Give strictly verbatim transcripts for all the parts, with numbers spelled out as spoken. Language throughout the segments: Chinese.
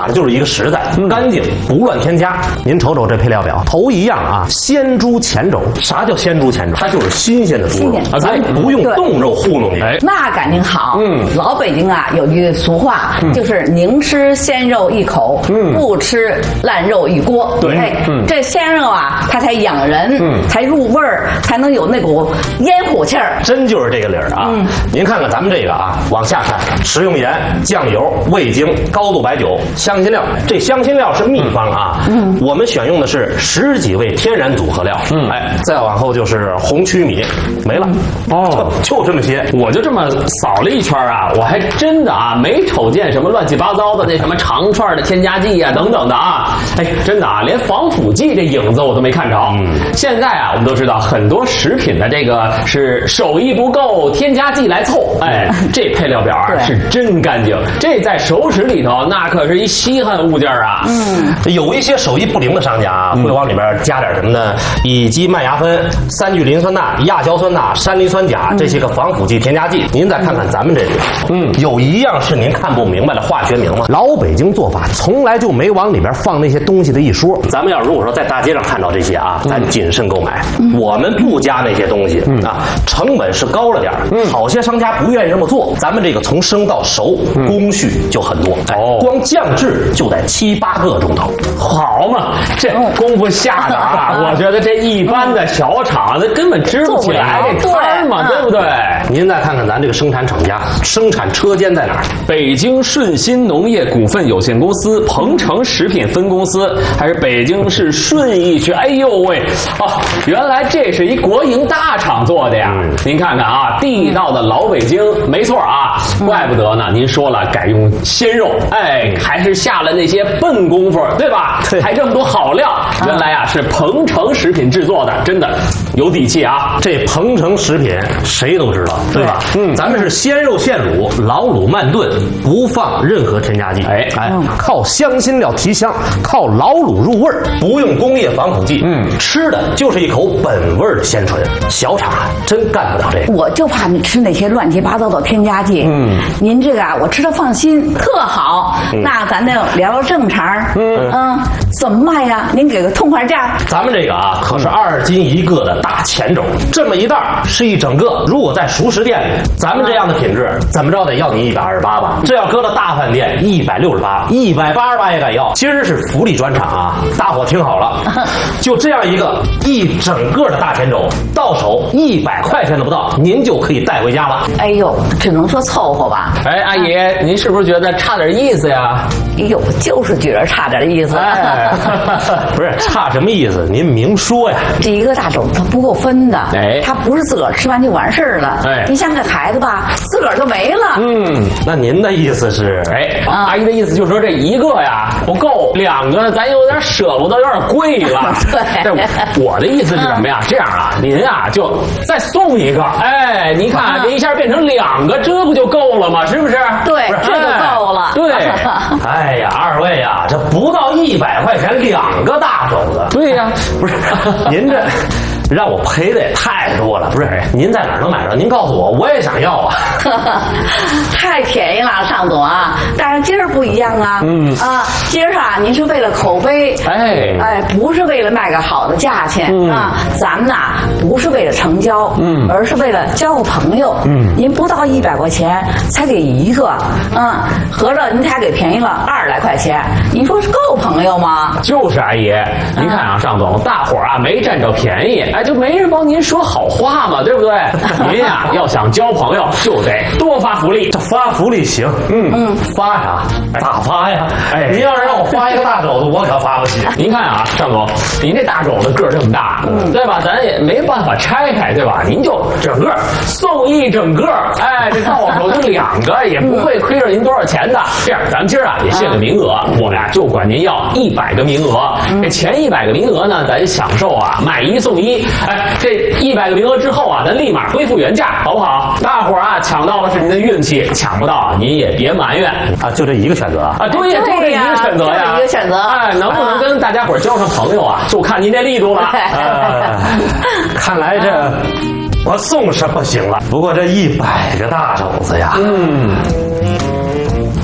的就是一个实在、干净，不乱添加。您瞅瞅这配料表，头一样啊，鲜猪前肘。啥叫鲜猪前肘？它就是新鲜的猪肉，咱不用冻肉糊弄你。哎， 那感情好。嗯，老北京啊有句俗话，嗯、就是宁吃鲜肉一口，嗯，不吃烂肉一锅。 对， 哎，嗯、这鲜肉啊，它才养人，嗯，才入味儿，才能有那股烟火气儿。 真就是这个理儿啊！嗯，您看看咱们这个啊，往下看，食用盐、酱油、味精、高度白酒、香辛料。这香辛料是秘方啊，嗯，我们选用的是十几味天然组合料。嗯，哎，再往后就是红曲米，没了。哦，就这么些。 我就这么扫了一圈啊，我还真的啊没瞅见什么乱七八糟的那什么长串的添加剂啊等等的啊。哎，真的啊，连防腐剂这影子我都没看着。嗯，现在啊，我们都知道很多食品的这个是手艺不够，添加剂来凑。哎，这配料表啊是真干净，这在熟食里头那可是一稀罕物件啊。 嗯，有一些手艺不灵的商家啊，会往里边加点什么呢？乙基麦芽酚、三聚磷酸钠、亚硝酸钠、山梨酸钾这些个防腐剂添加剂。您再看看咱们这里，嗯，有一样是您看不明白的化学名吗？老北京做法从来就没往里边放那些东西的一说。咱们要如果说在大街上看到这些啊，咱谨慎购买。我们不加那些东西啊，成本是高了点儿。好些商家不愿意这么做。咱们这个从生到熟，工序就很多。哦，光酱制就得七八个钟头。 好嘛，这功夫下的啊，我觉得这一般的小厂那根本支不起来这摊嘛，对不对？ 您再看看咱这个生产厂家，生产车间在哪儿？ 北京顺鑫农业股份有限公司鹏城食品分公司，还是北京市顺义区？哎呦喂，哦，原来这是一国营大厂做的呀！嗯、您看看啊，地道的老北京，没错啊，怪不得呢。您说了改用鲜肉，哎，还是下了那些笨功夫，对吧？对，还这么多好料，原来啊是鹏城食品制作的，真的有底气啊！ 这鹏城食品谁都知道，对吧？嗯，咱们是鲜肉现卤，老卤慢炖，不放任何添加剂。哎哎，靠香辛料提香，靠老卤入味儿，不用工业防腐剂。嗯，吃的就是一口本味的鲜醇。小厂啊，真干不了这个。 我就怕你吃那些乱七八糟的添加剂。嗯，您这个啊，我吃的放心，特好。嗯、那咱就聊聊正茬儿。嗯嗯，怎么卖呀？您给个痛快价。 咱们这个啊，可是二斤一个的大前肘，这么一袋是一整个。如果在熟食店里，咱们这样的品质，怎么着得要你一百二十八吧？这要搁到大饭店，一百六十八，一百八十八也敢要。今儿是福利专场啊！大伙听好了，就这样一个一整个的大前肘，到手一百块钱都不到，您就可以带回家了。 哎呦，只能说凑合吧。 哎，阿姨，您是不是觉得差点意思呀？ 哎呦，就是觉得差点意思。 哎，不是差什么意思？您明说呀。 这一个大肘它不够分的，哎，它不是自个儿吃完就完事儿了。哎，你像个孩子吧，自个儿就没了。 嗯，那您的意思是， 哎，啊、阿姨的意思就是说这一个呀不够，两个呢咱有点舍不得，有点贵了。对，我的意思是什么呀？这样啊，您啊就再送一个，哎，您看这一下变成两个，这不就够了吗？是不是？ 对，这就够了。 对， 哎呀，二位啊，这不到一百块钱两个大肘子。 对呀， 不是您这。让我赔的也太多了，不是？您在哪儿能买着？您告诉我，我也想要啊！ 太便宜了，尚总啊！但是今儿不一样啊，嗯啊，今儿啊，您是为了口碑，哎哎，不是为了卖个好的价钱、嗯、啊。咱们呐，不是为了成交，嗯，而是为了交个朋友，嗯。您不到一百块钱才给一个，嗯，合着您才给便宜了二十来块钱，你说是够朋友吗？ 就是阿姨，您看啊，尚总，大伙儿啊没占着便宜。哎，就没人帮您说好话嘛，对不对？您呀、啊，要想交朋友，就得多发福利。 这发福利行，嗯嗯，发呀，咋发呀？哎，您要是让我发一个大肘子，我可发不起。 您看啊，尚总，您这大肘子个儿这么大，嗯、对吧？咱也没办法拆开，对吧？您就整个送一整个，哎，这到手就两个，也不会亏着您多少钱的。这样，咱们今儿啊也限个名额，我们呀就管您要一百个名额。这前一百个名额呢，咱享受啊买一送一。哎，这一百个名额之后啊，咱立马恢复原价，好不好？大伙儿啊，抢到了是您的运气，抢不到您也别埋怨啊，就这一个选择啊！ 啊，对呀，就这一个选择呀， 一个选择。 哎，能不能跟大家伙儿交上朋友啊，就看您这力度了。 呃、看来这我送是不行了，不过这一百个大肘子呀，嗯。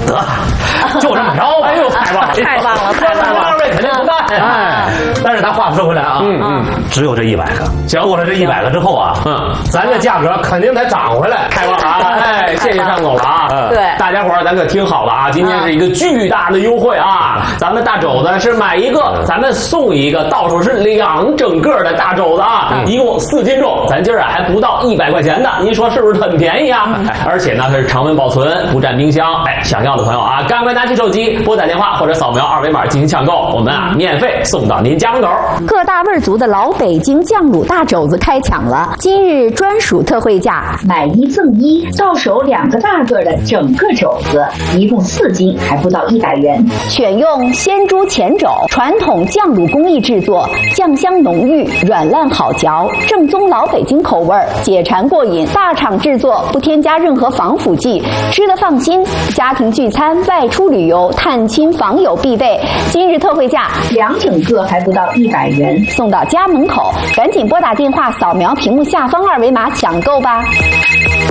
得，就这么着吧。 哎呦，太棒了， 太棒了，太棒了！ 二位肯定不干。 哎，但是咱话说回来啊，嗯嗯，只有这一百个， 行， 过了这一百个之后啊，嗯，咱这价格肯定得涨回来。 太棒了啊！哎，谢谢尚总了啊！ 对， 大家伙儿咱可听好了啊，今天是一个巨大的优惠啊！咱们大肘子是买一个，咱们送一个，到手是两整个的大肘子啊，一共四斤重，咱今儿啊还不到一百块钱呢，您说是不是很便宜啊？而且呢，它是常温保存，不占冰箱。哎，想要的朋友啊，赶快拿起手机拨打电话或者扫描二维码进行抢购，我们啊免费送到您家门口。 各大味族的老北京酱卤大肘子开抢了，今日专属特惠价， 买一赠一，到手两个大个的整个肘子，一共四斤，还不到一百元。 选用鲜猪前肘，传统酱卤工艺制作，酱香浓郁，软烂好嚼，正宗老北京口味，解馋过瘾。大厂制作，不添加任何防腐剂，吃得放心。家庭聚餐、外出旅游、探亲访友必备。今日特惠价， 两整个还不到一百元， 送到家门口。赶紧拨打电话，扫描屏幕下方二维码抢购吧。